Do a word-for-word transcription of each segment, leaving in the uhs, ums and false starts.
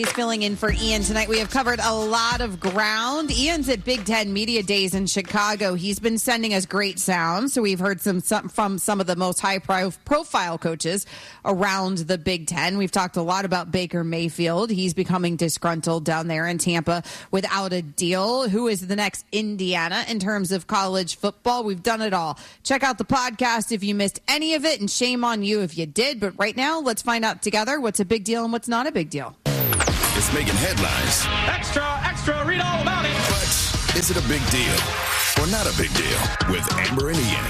He's filling in for Ian tonight. We have covered a lot of ground. Ian's at Big Ten Media Days in Chicago. He's been sending us great sound. So we've heard some, some from some of the most high pro- profile coaches around the Big Ten. We've talked a lot about Baker Mayfield. He's becoming disgruntled down there in Tampa without a deal. Who is the next Indiana in terms of college football? We've done it all. Check out the podcast if you missed any of it, and shame on you if you did. But right now, let's find out together what's a big deal and what's not a big deal. It's making headlines. Extra, extra, read all about it. But is it a big deal or not a big deal with Amber and Ian?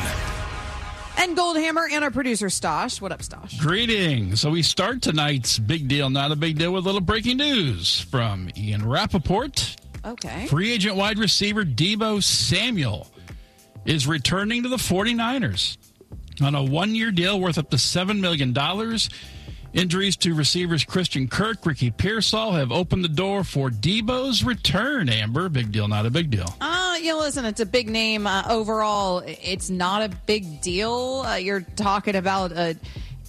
And Goldhammer and our producer, Stosh. What up, Stosh? Greetings. So we start tonight's Big Deal, Not a Big Deal with a little breaking news from Ian Rappaport. Okay. Free agent wide receiver Deebo Samuel is returning to the 49ers on a one-year deal worth up to seven million dollars. Injuries to receivers Christian Kirk, Ricky Pearsall have opened the door for Deebo's return, Amber. Big deal, not a big deal. Uh, you know, listen, it's a big name. Uh, overall, it's not a big deal. Uh, you're talking about an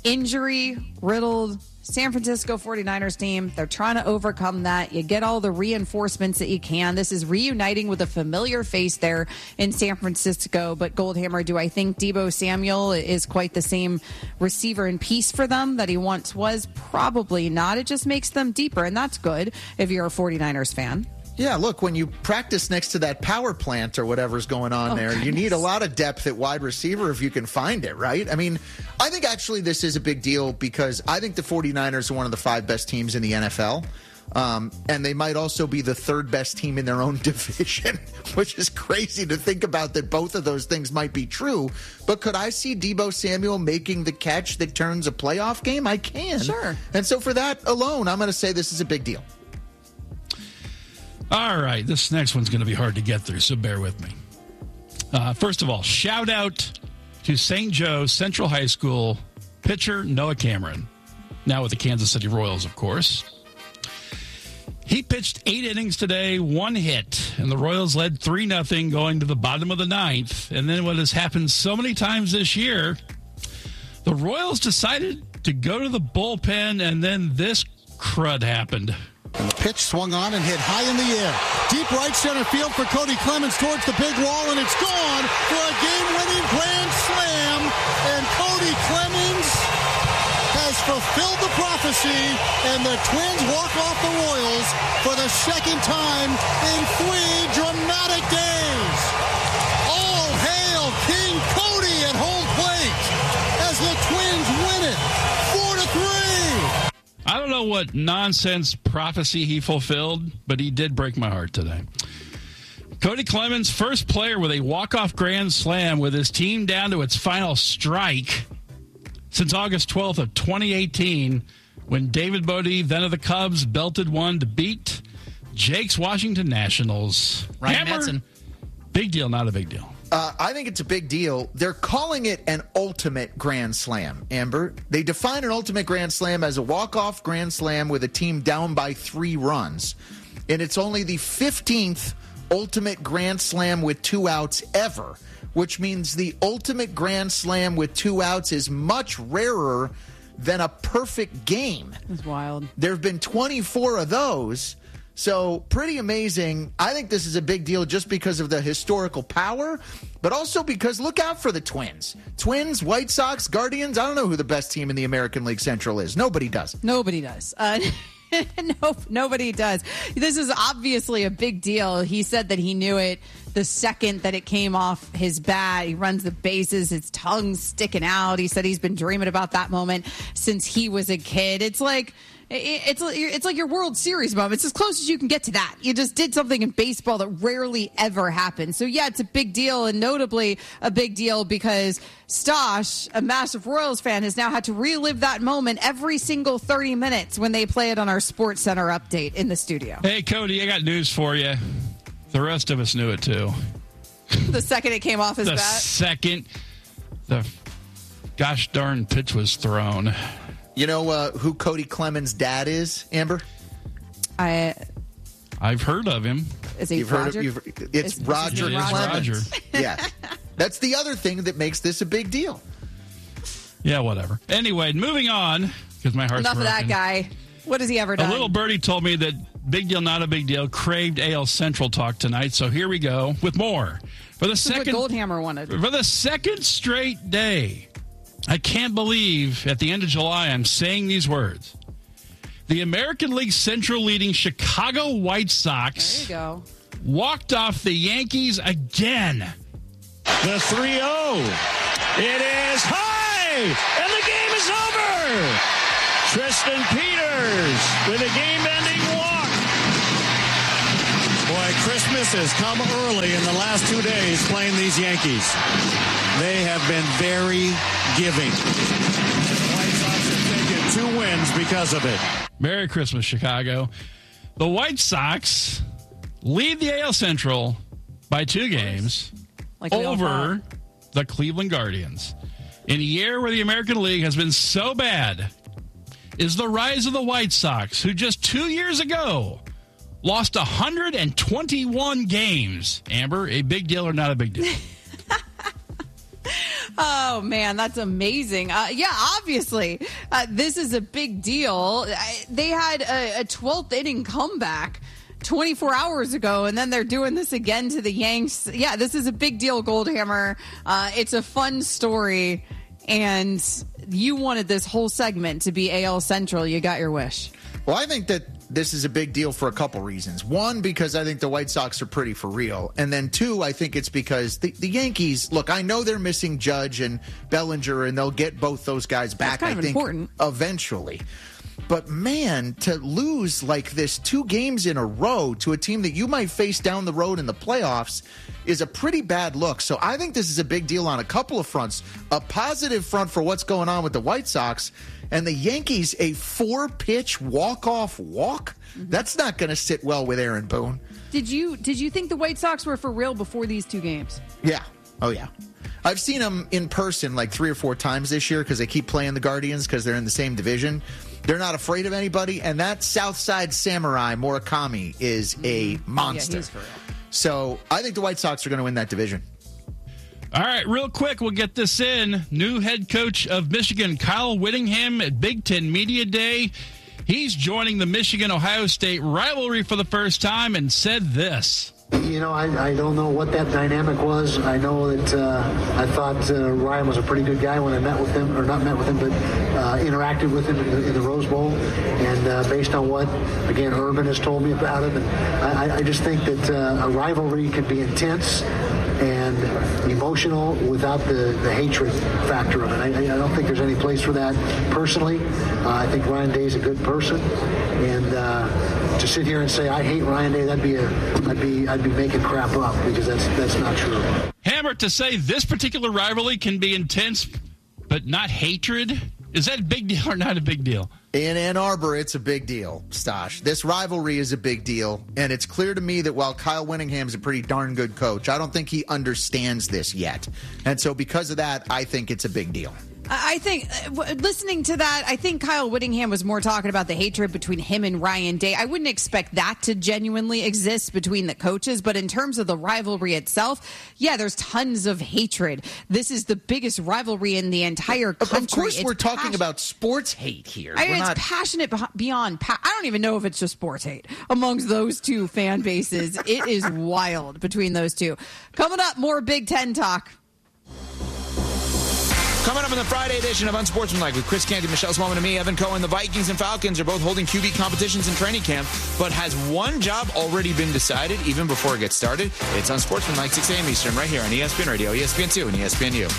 injury-riddled San Francisco 49ers team. They're trying to overcome that. You get all the reinforcements that you can. This is reuniting with a familiar face there in San Francisco. But Goldhammer, do I think Deebo Samuel is quite the same receiver and piece for them that he once was? Probably not. It just makes them deeper, and that's good if you're a 49ers fan. Yeah, look, when you practice next to that power plant or whatever's going on oh, there, goodness. you need a lot of depth at wide receiver if you can find it, right? I mean, I think actually this is a big deal because I think the 49ers are one of the five best teams in the N F L. Um, and they might also be the third best team in their own division, which is crazy to think about that both of those things might be true. But could I see Deebo Samuel making the catch that turns a playoff game? I can. Sure. And so for that alone, I'm going to say this is a big deal. All right, this next one's going to be hard to get through, so bear with me. Uh, first of all, shout out to Saint Joe Central High School pitcher Noah Cameron, now with the Kansas City Royals, of course. He pitched eight innings today, one hit, and the Royals led three nothing going to the bottom of the ninth. And then what has happened so many times this year, the Royals decided to go to the bullpen, and then this crud happened. And the pitch swung on and hit high in the air. Deep right center field for Cody Clemens towards the big wall, and it's gone for a game-winning grand slam. And Cody Clemens has fulfilled the prophecy, and the Twins walk off the Royals for the second time in three dramatic days. All hail King Cody at home plate as the Twins win it four to three. I don't know what nonsense prophecy he fulfilled, but he did break my heart today. Cody Clemens, first player with a walk-off grand slam with his team down to its final strike since August twelfth of twenty eighteen, when David Bodie, then of the Cubs, belted one to beat Jake's Washington Nationals. Ryan Hammer, Madsen. Big deal, not a big deal. Uh, I think it's a big deal. They're calling it an ultimate grand slam, Amber. They define an ultimate grand slam as a walk-off grand slam with a team down by three runs. And it's only the fifteenth ultimate grand slam with two outs ever, which means the ultimate grand slam with two outs is much rarer than a perfect game. It's wild. There have been twenty-four of those. So pretty amazing. I think this is a big deal just because of the historical power, but also because look out for the Twins. Twins, White Sox, Guardians. I don't know who the best team in the American League Central is. Nobody does. Nobody does. Uh, nope, nobody does. This is obviously a big deal. He said that he knew it the second that it came off his bat. He runs the bases, his tongue's sticking out. He said he's been dreaming about that moment since he was a kid. It's like... It's it's like your World Series moment. It's as close as you can get to that. You just did something in baseball that rarely ever happens. So, yeah, it's a big deal, and notably a big deal because Stosh, a massive Royals fan, has now had to relive that moment every single thirty minutes when they play it on our Sports Center update in the studio. Hey, Cody, I got news for you. The rest of us knew it, too. The second it came off his the bat? The second the gosh darn pitch was thrown. You know uh, who Cody Clemens' dad is, Amber? I, I've heard of him. Is he you've Roger? Heard of, you've, it's is, Roger is Clemens. Roger. Yeah. That's the other thing that makes this a big deal. Yeah, whatever. Anyway, moving on, because my heart's Enough broken. of that guy. What has he ever done? A little birdie told me that big deal, not a big deal, craved A L Central talk tonight. So here we go with more. For the this second, is what Goldhammer wanted. For the second straight day, I can't believe at the end of July I'm saying these words. The American League Central leading Chicago White Sox There you go. walked off the Yankees again. The three oh. It is high, and the game is over. Tristan Peters with a game-ending walk. Boy, Christmas has come early in the last two days playing these Yankees. They have been very giving. The White Sox have taken two wins because of it. Merry Christmas, Chicago. The White Sox lead the A L Central by two games Like we all over thought. the Cleveland Guardians. In a year where the American League has been so bad is the rise of the White Sox, who just two years ago lost one hundred twenty-one games. Amber, a big deal or not a big deal? Oh, man, that's amazing. Uh, yeah, obviously, uh, this is a big deal. I, they had a, a twelfth inning comeback twenty-four hours ago, and then they're doing this again to the Yanks. Yeah, this is a big deal, Goldhammer. Uh, it's a fun story, and you wanted this whole segment to be A L Central. You got your wish. Well, I think that this is a big deal for a couple reasons. One, because I think the White Sox are pretty for real. And then two, I think it's because the, the Yankees, look, I know they're missing Judge and Bellinger, and they'll get both those guys back, That's kind I of think, important. eventually. But, man, to lose like this two games in a row to a team that you might face down the road in the playoffs is a pretty bad look. So I think this is a big deal on a couple of fronts. A positive front for what's going on with the White Sox, and the Yankees, a four-pitch walk-off walk? Mm-hmm. That's not going to sit well with Aaron Boone. Did you did you think the White Sox were for real before these two games? Yeah. Oh, yeah. I've seen them in person like three or four times this year because they keep playing the Guardians because they're in the same division. They're not afraid of anybody, and that Southside Samurai Murakami is a monster. Yeah, he's for real. So I think the White Sox are going to win that division. All right, real quick, we'll get this in. New head coach of Michigan, Kyle Whittingham, at Big Ten Media Day. He's joining the Michigan-Ohio State rivalry for the first time and said this. You know, I, I don't know what that dynamic was. I know that uh, I thought uh, Ryan was a pretty good guy when I met with him, or not met with him, but uh, interacted with him in the, in the Rose Bowl. And uh, based on what, again, Urban has told me about him, and I, I just think that uh, a rivalry can be intense and emotional without the, the hatred factor of it. I, I don't think there's any place for that personally. Uh, I think Ryan Day's a good person, and uh, to sit here and say I hate Ryan Day, that'd be a, I'd be, I'd be making crap up because that's that's not true. Hammer, to say this particular rivalry can be intense, but not hatred, is that a big deal or not a big deal? In Ann Arbor, it's a big deal, Stosh. This rivalry is a big deal, and it's clear to me that while Kyle Whittingham's a pretty darn good coach, I don't think he understands this yet. And so because of that, I think it's a big deal. I think, uh, listening to that, I think Kyle Whittingham was more talking about the hatred between him and Ryan Day. I wouldn't expect that to genuinely exist between the coaches, but in terms of the rivalry itself, yeah, there's tons of hatred. This is the biggest rivalry in the entire country. Of course, It's we're talking passion- about sports hate here. I We're mean, it's not- passionate beh- beyond. Pa- I don't even know if it's just sports hate amongst those two fan bases. It is wild between those two. Coming up, more Big Ten talk. Coming up in the Friday edition of Unsportsmanlike with Chris Canty, Michelle Smallman, and me, Evan Cohen. The Vikings and Falcons are both holding Q B competitions in training camp, but has one job already been decided even before it gets started? It's Unsportsmanlike, six a.m. Eastern, right here on E S P N Radio, E S P N two, and E S P N U.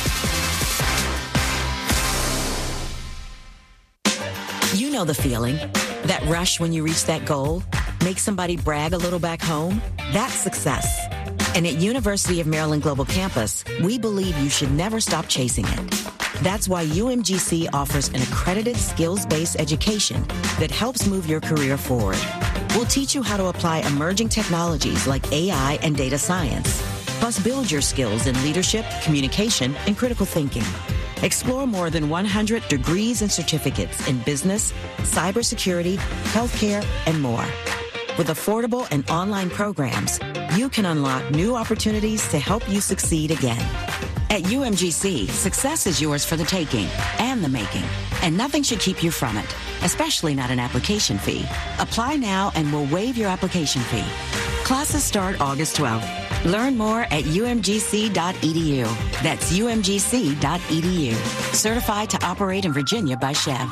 You know the feeling. That rush when you reach that goal. Make somebody brag a little back home. That's success. And at University of Maryland Global Campus, we believe you should never stop chasing it. That's why U M G C offers an accredited skills-based education that helps move your career forward. We'll teach you how to apply emerging technologies like A I and data science, plus build your skills in leadership, communication, and critical thinking. Explore more than one hundred degrees and certificates in business, cybersecurity, healthcare, and more. With affordable and online programs, you can unlock new opportunities to help you succeed again. At U M G C, success is yours for the taking and the making, and nothing should keep you from it, especially not an application fee. Apply now and we'll waive your application fee. Classes start August twelfth. Learn more at U M G C dot E D U. That's U M G C dot E D U. Certified to operate in Virginia by Chev.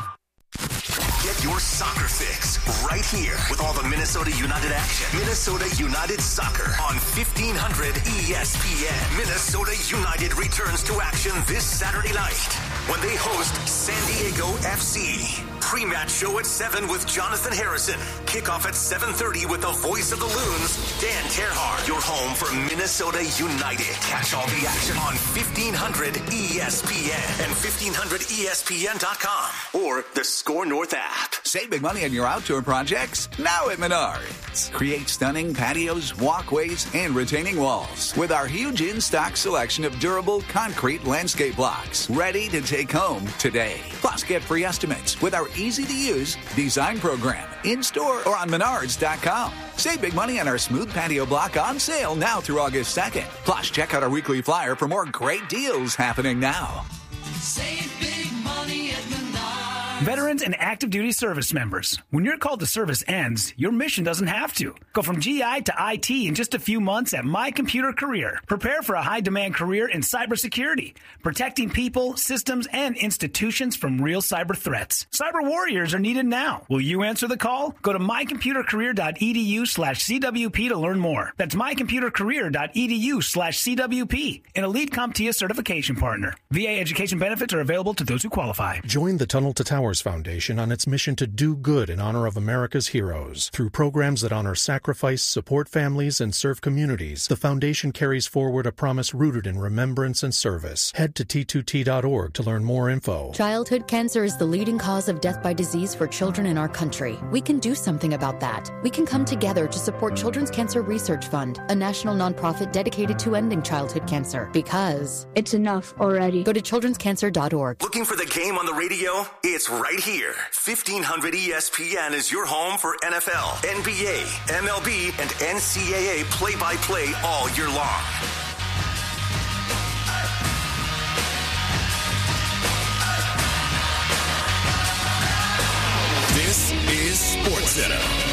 Get your soccer fix right here with all the Minnesota United action. Minnesota United Soccer on fifteen hundred E S P N. Minnesota United returns to action this Saturday night when they host San Diego F C. Pre-match show at seven with Jonathan Harrison. Kickoff at seven thirty with the voice of the Loons, Dan Terhar. Your home for Minnesota United. Catch all the action on fifteen hundred E S P N and fifteen hundred E S P N dot com or the Score North app. Save big money on your outdoor projects now at Menards. Create stunning patios, walkways, and retaining walls with our huge in-stock selection of durable concrete landscape blocks ready to take home today. Plus, get free estimates with our easy-to-use design program in-store or on Menards dot com. Save big money on our smooth patio block on sale now through August second. Plus, check out our weekly flyer for more great deals happening now. Save big money at Menards. Veterans and active duty service members, when your call to service ends, your mission doesn't have to. Go from G I to I T in just a few months at My Computer Career. Prepare for a high-demand career in cybersecurity, protecting people, systems, and institutions from real cyber threats. Cyber warriors are needed now. Will you answer the call? Go to my computer career dot e d u slash c w p to learn more. That's my computer career dot e d u slash c w p, an elite CompTIA certification partner. V A education benefits are available to those who qualify. Join the Tunnel to Towers Foundation on its mission to do good in honor of America's heroes. Through programs that honor sacrifice, support families, and serve communities, the foundation carries forward a promise rooted in remembrance and service. Head to T two T dot org to learn more info. Childhood cancer is the leading cause of death by disease for children in our country. We can do something about that. We can come together to support Children's Cancer Research Fund, a national nonprofit dedicated to ending childhood cancer. Because it's enough already. Go to children's cancer dot org. Looking for the game on the radio? It's right here. fifteen hundred E S P N is your home for N F L, N B A, M L B, and N C double A play-by-play all year long. This is SportsCenter.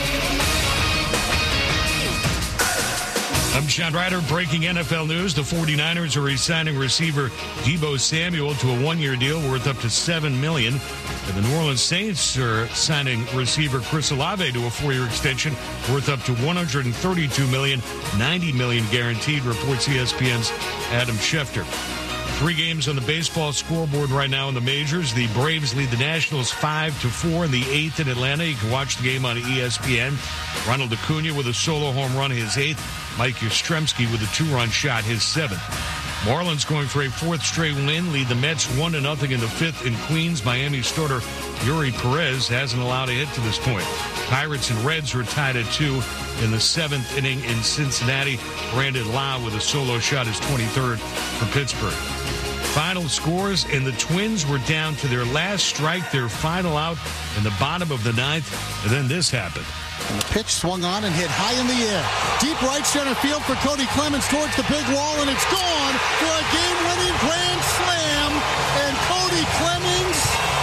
I'm Sean Ryder. Breaking N F L news. The 49ers are re-signing receiver Deebo Samuel to a one-year deal worth up to seven million dollars. And the New Orleans Saints are signing receiver Chris Olave to a four-year extension worth up to one hundred thirty-two million dollars, ninety million dollars guaranteed, reports E S P N's Adam Schefter. Three games on the baseball scoreboard right now in the majors. The Braves lead the Nationals five to four in the eighth in Atlanta. You can watch the game on E S P N. Ronald Acuna with a solo home run, his eighth. Mike Yastrzemski with a two-run shot, his seventh. Marlins going for a fourth straight win, lead the Mets one to nothing in the fifth in Queens. Miami starter Yuri Perez hasn't allowed a hit to this point. Pirates and Reds are tied at two in the seventh inning in Cincinnati. Brandon Lau with a solo shot, his twenty-third for Pittsburgh. Final scores, and the Twins were down to their last strike, their final out in the bottom of the ninth, and then this happened. And the pitch swung on and hit high in the air. Deep right center field for Cody Clemens towards the big wall, and it's gone for a game-winning grand slam. And Cody Clemens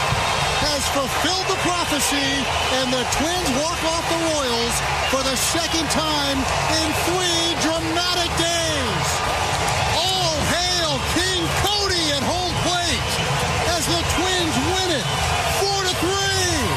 has fulfilled the prophecy, and the Twins walk off the Royals for the second time in three dramatic days. All hail King Cody at home plate as the Twins win it four to three.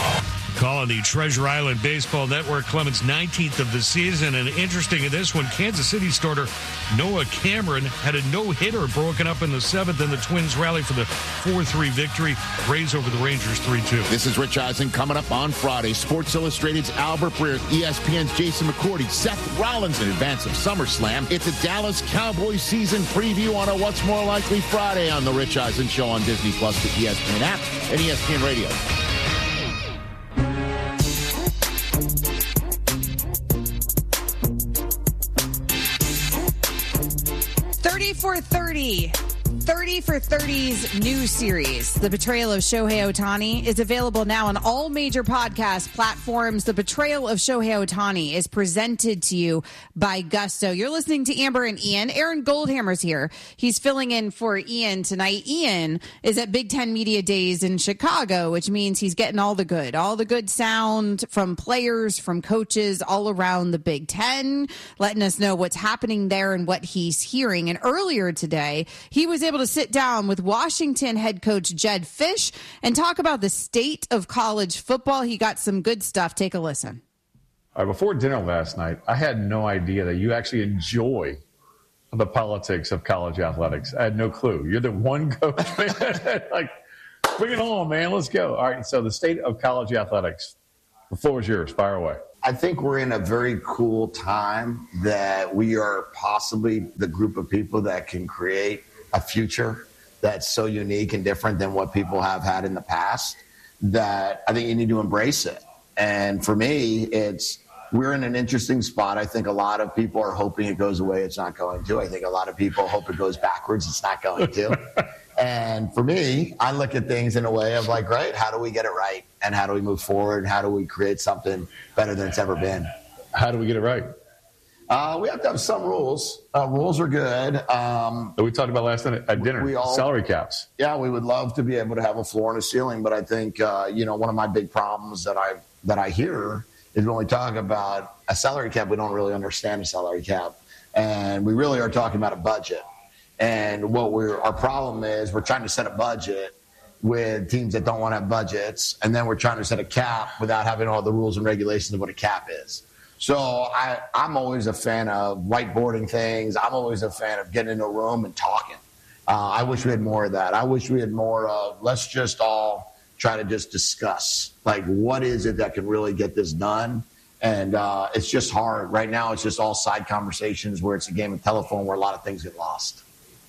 Calling the Treasure Island Baseball Network, Clemens' nineteenth of the season. And interesting in this one, Kansas City starter Noah Cameron had a no-hitter broken up in the seventh, and the Twins rally for the four three victory. Rays over the Rangers three two. This is Rich Eisen coming up on Friday. Sports Illustrated's Albert Breer, E S P N's Jason McCourty, Seth Rollins in advance of SummerSlam. It's a Dallas Cowboys season preview on a What's More Likely Friday on the Rich Eisen Show on Disney Plus, the E S P N app, and E S P N Radio. thirty-four thirty. thirty for thirty's new series, The Betrayal of Shohei Ohtani, is available now on all major podcast platforms. The Betrayal of Shohei Ohtani is presented to you by Gusto. You're listening to Amber and Ian. Aaron Goldhammer's here. He's filling in for Ian tonight. Ian is at Big Ten Media Days in Chicago, which means he's getting all the good, all the good sound from players, from coaches all around the Big Ten, letting us know what's happening there and what he's hearing. And earlier today, he was able to sit down with Washington head coach Jedd Fisch and talk about the state of college football. He got some good stuff. Take a listen. All right, before dinner last night, I had no idea that you actually enjoy the politics of college athletics. I had no clue. You're the one coach, man. Like, bring it on, man. Let's go. All right, so the state of college athletics. The floor is yours. Fire away. I think we're in a very cool time that we are possibly the group of people that can create a future that's so unique and different than what people have had in the past that I think you need to embrace it. And for me, it's we're in an interesting spot. I think a lot of people are hoping it goes away. It's not going to. I think a lot of people hope it goes backwards. It's not going to. And for me, I look at things in a way of like, right, how do we get it right? And how do we move forward? How do we create something better than it's ever been? How do we get it right? Uh, we have to have some rules. Uh, rules are good. Um, we talked about last night at dinner, we all, salary caps. Yeah, we would love to be able to have a floor and a ceiling, but I think, uh, you know, one of my big problems that I that I hear is when we talk about a salary cap, we don't really understand a salary cap. And we really are talking about a budget. And what we're our problem is we're trying to set a budget with teams that don't want to have budgets, and then we're trying to set a cap without having all the rules and regulations of what a cap is. So I, I'm always a fan of whiteboarding things. I'm always a fan of getting in a room and talking. Uh, I wish we had more of that. I wish we had more of let's just all try to just discuss, like, what is it that can really get this done? And uh, it's just hard. Right now it's just all side conversations where it's a game of telephone where a lot of things get lost.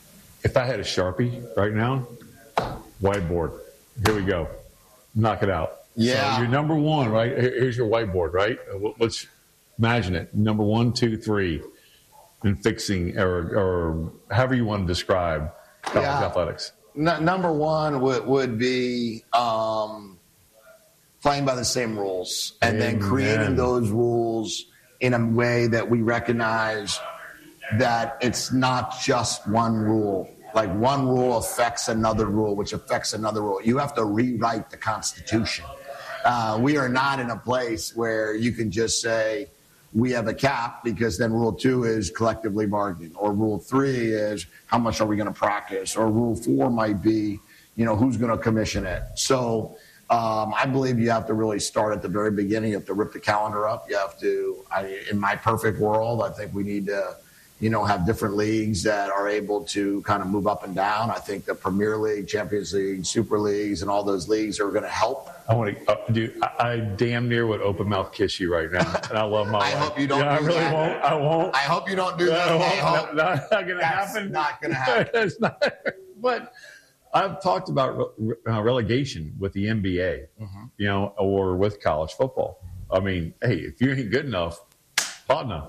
If I had a Sharpie right now, whiteboard. Here we go. Knock it out. Yeah. So you're number one, right? Here's your whiteboard, right? Let's imagine it. Number one, two, three, in fixing or, or however you want to describe college yeah. athletics. N- number one would, would be um, playing by the same rules and Amen. Then creating those rules in a way that we recognize that it's not just one rule. Like one rule affects another rule, which affects another rule. You have to rewrite the Constitution. Uh, we are not in a place where you can just say we have a cap because then rule two is collectively bargaining, or rule three is how much are we going to practice, or rule four might be, you know, who's going to commission it. So um, I believe you have to really start at the very beginning. You have to rip the calendar up. You have to, I, in my perfect world, I think we need to, you know, have different leagues that are able to kind of move up and down. I think the Premier League, Champions League, Super Leagues, and all those leagues are going to help. I want to, uh, dude, I, I damn near would open mouth kiss you right now, and I love my I life. hope you don't. Yeah, do I really that. won't. I won't. I hope you don't do no, that. I hope no, not, not going to happen. Not going to happen. It's not. But I've talked about re- uh, relegation with the N B A, mm-hmm. you know, or with college football. I mean, hey, if you ain't good enough, partner.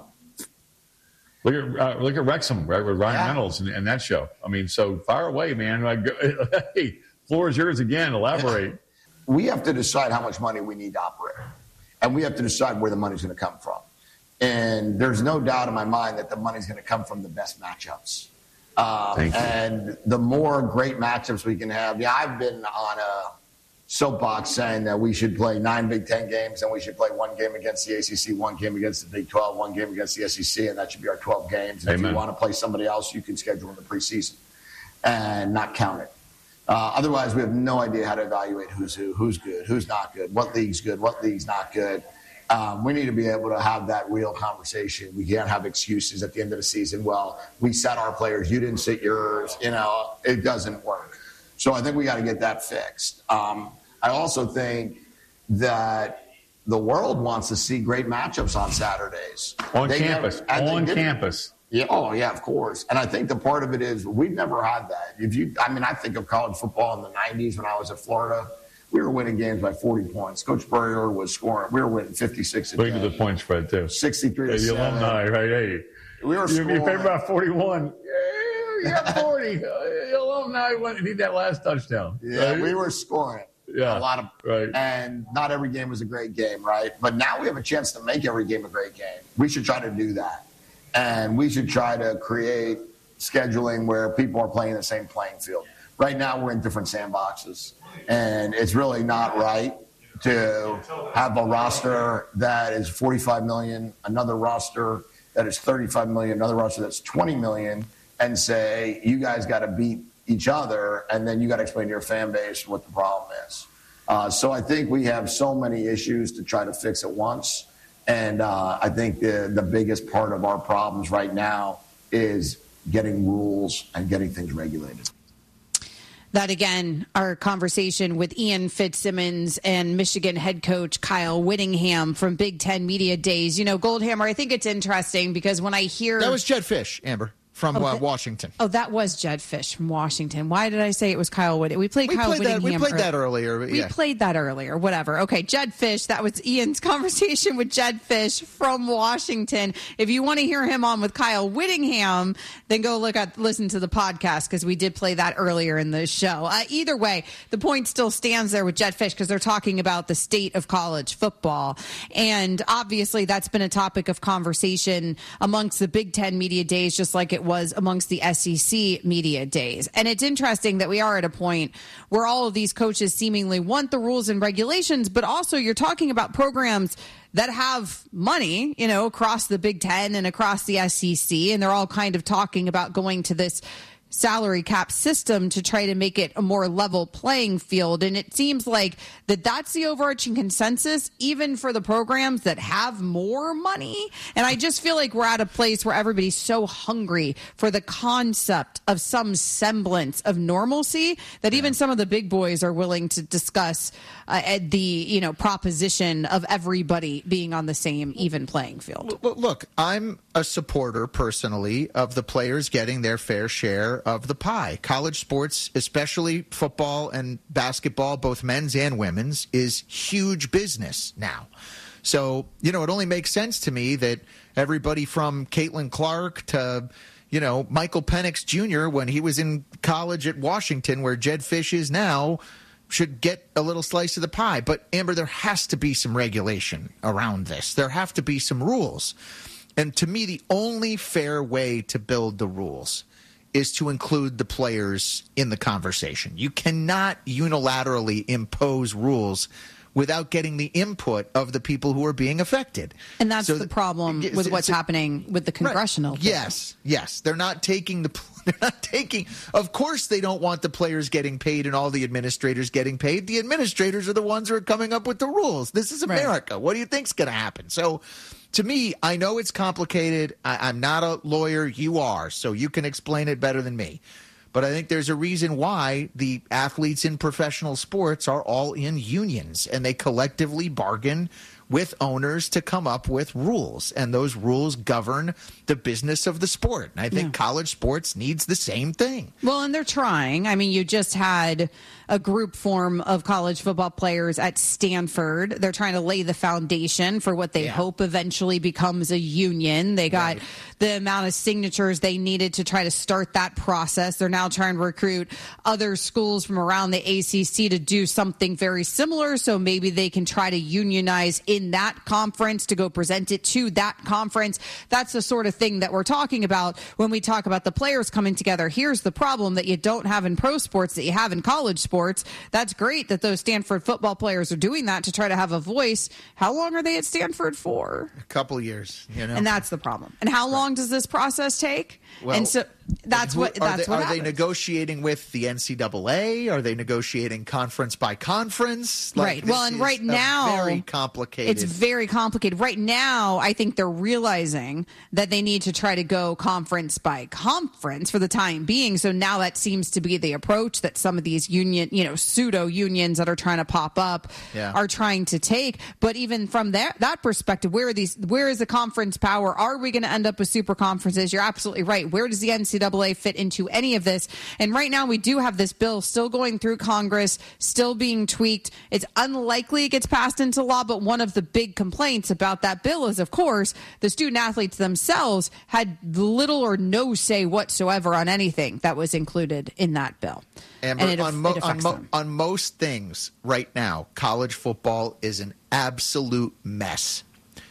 Look at uh, look at Wrexham, right, with Ryan yeah. Reynolds and, and that show. I mean, so fire away, man. Like, hey, floor is yours again. Elaborate. We have to decide how much money we need to operate, and we have to decide where the money's going to come from. And there's no doubt in my mind that the money's going to come from the best matchups. Um, Thank you. And the more great matchups we can have. Yeah, I've been on a soapbox saying that we should play nine Big Ten games and we should play one game against the A C C, one game against the Big twelve, one game against the S E C, and that should be our twelve games. And if you want to play somebody else, you can schedule in the preseason and not count it. Uh, otherwise, we have no idea how to evaluate who's who, who's good, who's not good, what league's good, what league's not good. Um, we need to be able to have that real conversation. We can't have excuses at the end of the season. Well, we set our players. You didn't sit yours. You know, it doesn't work. So I think we got to get that fixed. Um, I also think that the world wants to see great matchups on Saturdays. On they campus. Never, on campus. Yeah. Oh, yeah, of course. And I think the part of it is we've never had that. If you, I mean, I think of college football in the nineties when I was at Florida. We were winning games by forty points. Coach Spurrier was scoring. We were winning fifty-six. Look at the point spread, too. sixty-three to hey, seven. Alumni, right? Hey, we were you scoring. favored by forty-one. Yeah, you got forty. Alumni. now he went and hit that last touchdown. Yeah, right? we were scoring. Yeah, a lot of, right. And not every game was a great game, right? But now we have a chance to make every game a great game. We should try to do that, and we should try to create scheduling where people are playing the same playing field. Right now, we're in different sandboxes, and it's really not right to have a roster that is forty-five million, another roster that is thirty-five million, another roster that's twenty million, and say you guys got to beat each other, and then you got to explain to your fan base what the problem is. Uh, so I think we have so many issues to try to fix at once, and uh, I think the, the biggest part of our problems right now is getting rules and getting things regulated. That, again, our conversation with Ian Fitzsimmons and Michigan head coach Kyle Whittingham from Big Ten Media Days. You know, Goldhammer, I think it's interesting because when I hear... That was Jedd Fisch, Amber. From oh, uh, that, Washington. Oh, that was Jedd Fisch from Washington. Why did I say it was Kyle Whittingham? We played we Kyle played Whittingham. That, we played earlier. that earlier. But yeah. We played that earlier. Whatever. Okay, Jedd Fisch. That was Ian's conversation with Jedd Fisch from Washington. If you want to hear him on with Kyle Whittingham, then go look at listen to the podcast because we did play that earlier in the show. Uh, either way, the point still stands there with Jedd Fisch because they're talking about the state of college football, and obviously that's been a topic of conversation amongst the Big Ten Media Days, just like it was amongst the S E C Media Days. And it's interesting that we are at a point where all of these coaches seemingly want the rules and regulations, but also you're talking about programs that have money, you know, across the Big Ten and across the S E C, and they're all kind of talking about going to this salary cap system to try to make it a more level playing field. And it seems like that that's the overarching consensus, even for the programs that have more money. And I just feel like we're at a place where everybody's so hungry for the concept of some semblance of normalcy that even some of the big boys are willing to discuss uh, at the, you know, proposition of everybody being on the same even playing field. Look, I'm a supporter personally of the players getting their fair share of the pie. College sports, especially football and basketball, both men's and women's, is huge business now. So, you know, it only makes sense to me that everybody from Caitlin Clark to, you know, Michael Penix Junior when he was in college at Washington, where Jedd Fisch is now, should get a little slice of the pie. But, Amber, there has to be some regulation around this. There have to be some rules. And to me, the only fair way to build the rules is to include the players in the conversation. You cannot unilaterally impose rules without getting the input of the people who are being affected. And that's so the problem with what's so, happening with the congressional. Right. Yes, yes. They're not taking the they're not taking of course they don't want the players getting paid and all the administrators getting paid. The administrators are the ones who are coming up with the rules. This is America. Right. What do you think's going to happen? So to me, I know it's complicated. I, I'm not a lawyer. You are, so you can explain it better than me. But I think there's a reason why the athletes in professional sports are all in unions, and they collectively bargain with owners to come up with rules, and those rules govern the business of the sport. And I think yeah. college sports needs the same thing. Well, and they're trying. I mean, you just had a group form of college football players at Stanford. They're trying to lay the foundation for what they yeah. hope eventually becomes a union. They got right. the amount of signatures they needed to try to start that process. They're now trying to recruit other schools from around the A C C to do something very similar, so maybe they can try to unionize in that conference to go present it to that conference. That's the sort of thing that we're talking about when we talk about the players coming together. Here's the problem that you don't have in pro sports that you have in college sports. That's great that those Stanford football players are doing that to try to have a voice. How long are they at Stanford for? A couple years, you know. And that's the problem. And how long does this process take? Well, and so that's who, what that's they, what are happens. they negotiating with the N C double A? Are they negotiating conference by conference? Like, right. Well, and right now very complicated. It's very complicated. Right now, I think they're realizing that they need to try to go conference by conference for the time being. So now that seems to be the approach that some of these union, you know, pseudo unions that are trying to pop up yeah. are trying to take. But even from that that perspective, where are these? Where is the conference power? Are we going to end up with super conferences? You're absolutely right. Where does the N C double A fit into any of this. And right now we do have this bill still going through Congress, still being tweaked. It's unlikely it gets passed into law, but one of the big complaints about that bill is, of course, the student athletes themselves had little or no say whatsoever on anything that was included in that bill. Amber, and it, on, mo- it on, affects mo- them. on most things right now, college football is an absolute mess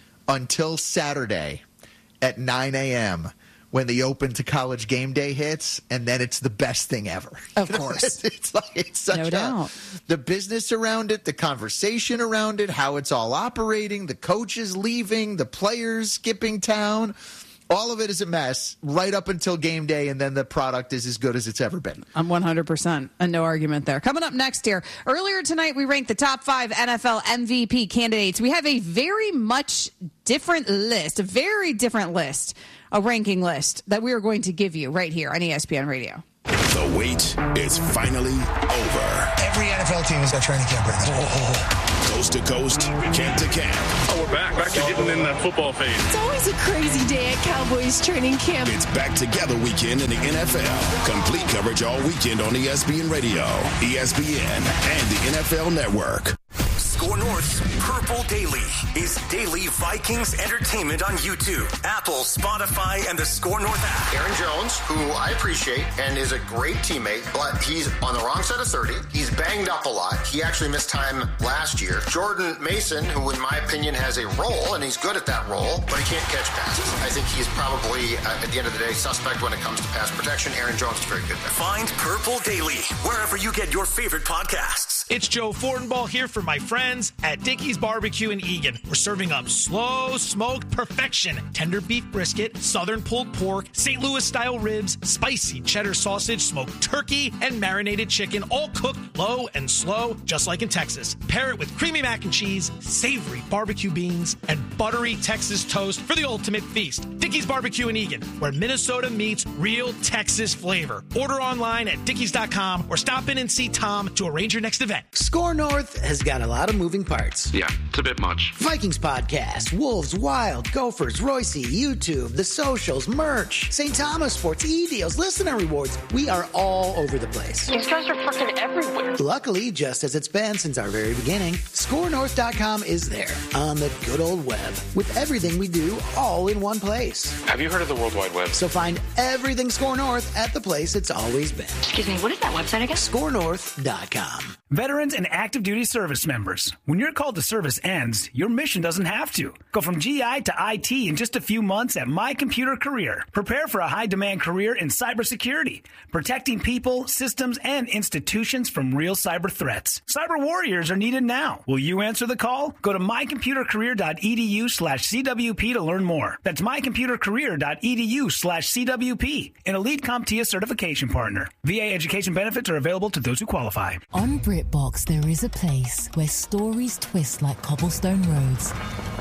until Saturday at nine a.m. when the Open to College game day hits, and then it's the best thing ever. Of course. it's like it's such No a, doubt. the business around it, the conversation around it, how it's all operating, the coaches leaving, the players skipping town. All of it is a mess right up until game day, and then the product is as good as it's ever been. I'm one hundred percent, and no argument there. Coming up next here, earlier tonight we ranked the top five N F L M V P candidates. We have a very much different list, a very different list, a ranking list that we are going to give you right here on E S P N Radio. The wait is finally over. Every N F L team has got training camp right now. Coast to coast, camp to camp. Oh, we're back, back to getting in that football phase. It's always a crazy day at Cowboys training camp. It's back together weekend in the N F L. Complete coverage all weekend on E S P N Radio, E S P N, and the N F L Network. Score North's Purple Daily is daily Vikings entertainment on YouTube, Apple, Spotify, and the Score North app. Aaron Jones, who I appreciate and is a great teammate, but he's on the wrong side of thirty. He's banged up a lot. He actually missed time last year. Jordan Mason, who in my opinion has a role, and he's good at that role, but he can't catch passes. I think he's probably, uh, at the end of the day, suspect when it comes to pass protection. Aaron Jones is very good there. Find Purple Daily wherever you get your favorite podcasts. It's Joe Fortenbaugh here for my friends at Dickey's Barbecue in Eagan. We're serving up slow smoked perfection, tender beef brisket, southern pulled pork, Saint Louis style ribs, spicy cheddar sausage, smoked turkey, and marinated chicken, all cooked low and slow, just like in Texas. Pair it with creamy mac and cheese, savory barbecue beans, and buttery Texas toast for the ultimate feast. Dickey's Barbecue in Eagan, where Minnesota meets real Texas flavor. Order online at dickeys dot com or stop in and see Tom to arrange your next event. Score North has got a lot of moving parts. Yeah, it's a bit much. Vikings podcast, Wolves, Wild, Gophers, Royce, YouTube, the socials, merch, Saint Thomas Sports, e-deals, listener rewards. We are all over the place. These guys are freaking everywhere. Luckily, just as it's been since our very beginning, score north dot com is there on the good old web with everything we do all in one place. Have you heard of the World Wide Web? So find everything Score North at the place it's always been. Excuse me, what is that website again? score north dot com. Veterans and active duty service members. When your call to service ends, your mission doesn't have to. Go from G I to I T in just a few months at My Computer Career. Prepare for a high-demand career in cybersecurity, protecting people, systems, and institutions from real cyber threats. Cyber warriors are needed now. Will you answer the call? Go to my computer career dot e d u slash c w p to learn more. That's my computer career dot e d u slash c w p, an elite CompTIA certification partner. V A education benefits are available to those who qualify. On BritBox, there is a place where stories twist like cobblestone roads,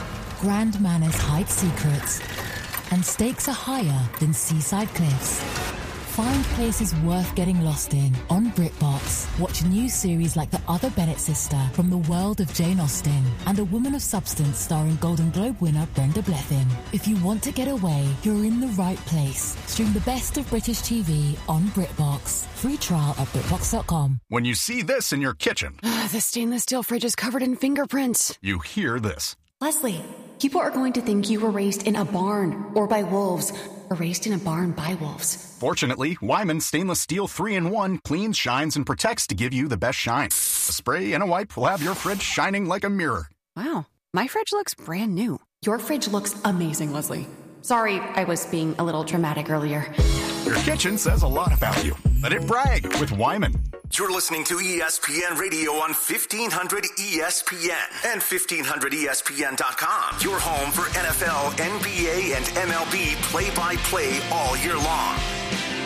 grand manners hide secrets, and stakes are higher than seaside cliffs. Find places worth getting lost in on BritBox. Watch new series like The Other Bennett Sister from the world of Jane Austen and A Woman of Substance starring Golden Globe winner Brenda Blethyn. If you want to get away, you're in the right place. Stream the best of British T V on BritBox. Free trial at BritBox dot com. When you see this in your kitchen, The stainless steel fridge is covered in fingerprints. you hear this. Leslie, people are going to think you were raised in a barn or by wolves or raised in a barn by wolves. Fortunately, Wyman Stainless Steel three in one cleans, shines, and protects to give you the best shine. A spray and a wipe will have your fridge shining like a mirror. Wow, my fridge looks brand new. Your fridge looks amazing, Leslie. Sorry, I was being a little dramatic earlier. Your kitchen says a lot about you. Let it brag with Wyman. You're listening to E S P N Radio on fifteen hundred E S P N and fifteen hundred E S P N dot com. Your home for N F L, N B A, and M L B play-by-play all year long.